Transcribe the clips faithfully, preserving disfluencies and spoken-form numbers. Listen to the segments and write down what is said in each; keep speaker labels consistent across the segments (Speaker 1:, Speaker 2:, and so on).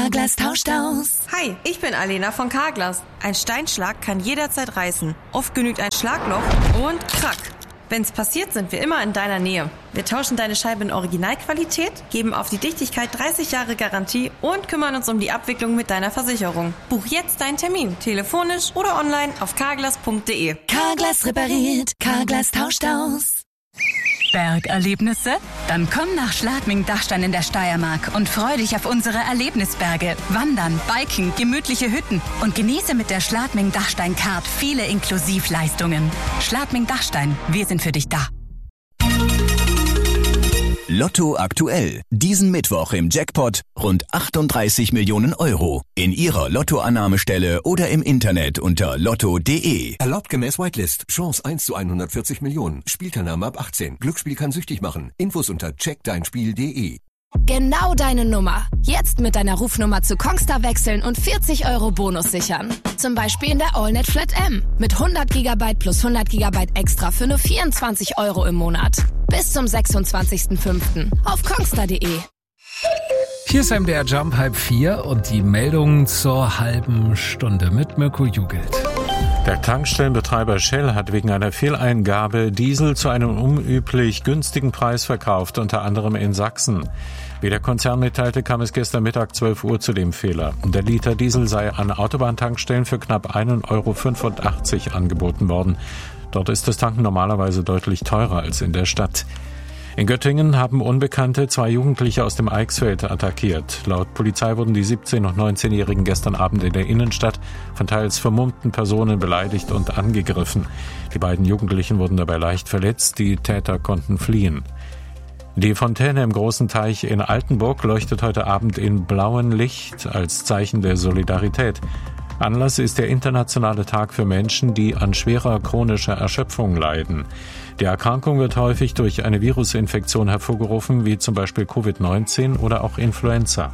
Speaker 1: Carglass tauscht aus.
Speaker 2: Hi, ich bin Alena von Carglass. Ein Steinschlag kann jederzeit reißen. Oft genügt ein Schlagloch und krack. Wenn's passiert, sind wir immer in deiner Nähe. Wir tauschen deine Scheibe in Originalqualität, geben auf die Dichtigkeit dreißig Jahre Garantie und kümmern uns um die Abwicklung mit deiner Versicherung. Buch jetzt deinen Termin, telefonisch oder online auf carglass punkt de.
Speaker 1: Carglass repariert, Carglass tauscht aus.
Speaker 3: Bergerlebnisse? Dann komm nach Schladming-Dachstein in der Steiermark und freu dich auf unsere Erlebnisberge. Wandern, Biken, gemütliche Hütten und genieße mit der Schladming-Dachstein-Card viele Inklusivleistungen. Schladming-Dachstein, wir sind für dich da.
Speaker 4: Lotto aktuell. Diesen Mittwoch im Jackpot rund achtunddreißig Millionen Euro. In Ihrer Lottoannahmestelle oder im Internet unter lotto punkt de.
Speaker 5: Erlaubt gemäß Whitelist. Chance eins zu hundertvierzig Millionen. Spielteilnahme ab achtzehn. Glücksspiel kann süchtig machen. Infos unter check dein spiel punkt de.
Speaker 1: Genau deine Nummer. Jetzt mit deiner Rufnummer zu Kongstar wechseln und vierzig Euro Bonus sichern. Zum Beispiel in der AllNet Flat M. Mit hundert Gigabyte plus hundert Gigabyte extra für nur vierundzwanzig Euro im Monat. Bis zum sechsundzwanzigsten fünften auf kongstar punkt de.
Speaker 6: Hier ist M D R Jump halb vier und die Meldung zur halben Stunde mit Mirko Jugelt.
Speaker 7: Der Tankstellenbetreiber Shell hat wegen einer Fehleingabe Diesel zu einem unüblich günstigen Preis verkauft, unter anderem in Sachsen. Wie der Konzern mitteilte, kam es gestern Mittag zwölf Uhr zu dem Fehler. Der Liter Diesel sei an Autobahntankstellen für knapp ein Euro fünfundachtzig angeboten worden. Dort ist das Tanken normalerweise deutlich teurer als in der Stadt. In Göttingen haben Unbekannte zwei Jugendliche aus dem Eichsfeld attackiert. Laut Polizei wurden die siebzehn- und neunzehnjährigen gestern Abend in der Innenstadt von teils vermummten Personen beleidigt und angegriffen. Die beiden Jugendlichen wurden dabei leicht verletzt, die Täter konnten fliehen. Die Fontäne im großen Teich in Altenburg leuchtet heute Abend in blauem Licht als Zeichen der Solidarität. Anlass ist der internationale Tag für Menschen, die an schwerer chronischer Erschöpfung leiden. Die Erkrankung wird häufig durch eine Virusinfektion hervorgerufen, wie zum Beispiel Covid neunzehn oder auch Influenza.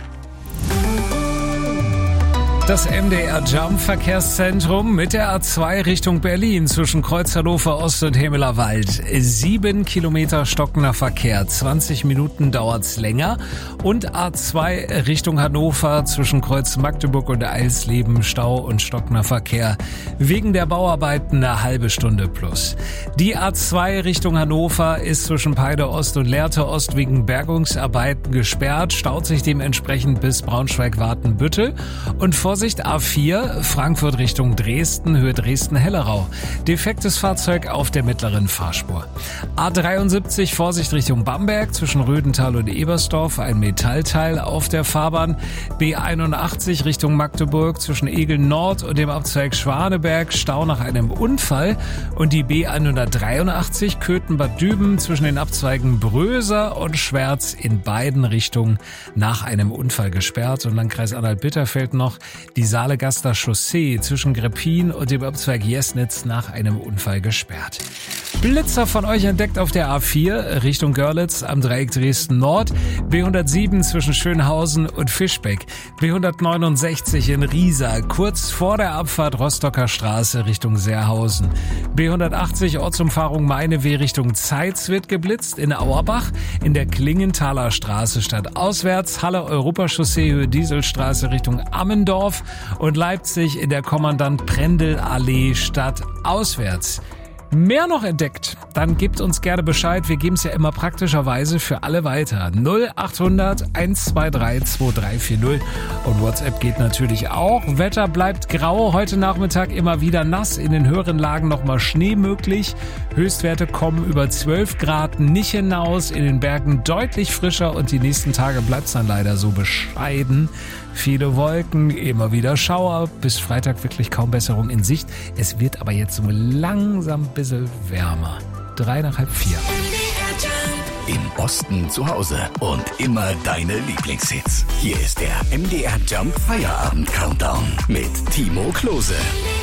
Speaker 6: Das M D R Jump Verkehrszentrum mit der A zwei Richtung Berlin zwischen Kreuz Hannover Ost und Hemelerwald. Sieben Kilometer stockender Verkehr, zwanzig Minuten dauert's länger. Und A zwei Richtung Hannover zwischen Kreuz Magdeburg und Eilsleben, Stau und stockender Verkehr. Wegen der Bauarbeiten eine halbe Stunde plus. Die A zwei Richtung Hannover ist zwischen Peide Ost und Lehrte Ost wegen Bergungsarbeiten gesperrt, staut sich dementsprechend bis Braunschweig-Wartenbüttel. Und Vorsicht A vier, Frankfurt Richtung Dresden, Höhe Dresden-Hellerau. Defektes Fahrzeug auf der mittleren Fahrspur. A dreiundsiebzig, Vorsicht Richtung Bamberg, zwischen Rödental und Ebersdorf, ein Metallteil auf der Fahrbahn. B einundachtzig Richtung Magdeburg, zwischen Egeln Nord und dem Abzweig Schwaneberg, Stau nach einem Unfall. Und die B hundertdreiundachtzig, Köthen-Bad Düben, zwischen den Abzweigen Bröser und Schwerz in beiden Richtungen nach einem Unfall gesperrt. Und Landkreis Anhalt-Bitterfeld noch die Saalegaster Chaussee zwischen Greppin und dem Abzweig Jesnitz nach einem Unfall gesperrt. Blitzer von euch entdeckt auf der A vier Richtung Görlitz am Dreieck Dresden Nord, B hundertsieben zwischen Schönhausen und Fischbeck, B hundertneunundsechzig in Riesa, kurz vor der Abfahrt Rostocker Straße Richtung Seerhausen, B hundertachtzig Ortsumfahrung Meineweh Richtung Zeitz wird geblitzt, in Auerbach, in der Klingenthaler Straße statt auswärts, Halle Europachaussee Höhe Dieselstraße Richtung Ammendorf und Leipzig in der Kommandant Prendel Allee statt auswärts. Mehr noch entdeckt? Dann gebt uns gerne Bescheid. Wir geben es ja immer praktischerweise für alle weiter. null achthundert eins zwei drei zwei drei vier null und WhatsApp geht natürlich auch. Wetter bleibt grau. Heute Nachmittag immer wieder nass. In den höheren Lagen nochmal Schnee möglich. Höchstwerte kommen über zwölf Grad nicht hinaus. In den Bergen deutlich frischer und die nächsten Tage bleibt es dann leider so bescheiden. Viele Wolken, immer wieder Schauer, bis Freitag wirklich kaum Besserung in Sicht. Es wird aber jetzt so langsam ein bisschen wärmer. Drei nach halb vier.
Speaker 4: Im Osten zu Hause und immer deine Lieblingshits. Hier ist der M D R Jump Feierabend Countdown mit Timo Klose.